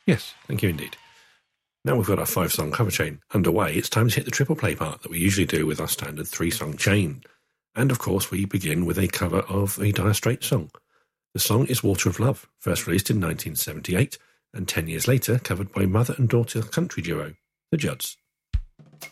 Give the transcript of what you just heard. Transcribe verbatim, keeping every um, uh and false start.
Yes, thank you indeed. Now we've got our five-song cover chain underway, it's time to hit the triple play part that we usually do with our standard three-song chain. And of course, we begin with a cover of a Dire Straits song. The song is Water of Love, first released in nineteen seventy-eight, and ten years later covered by mother and daughter country duo, The Judds.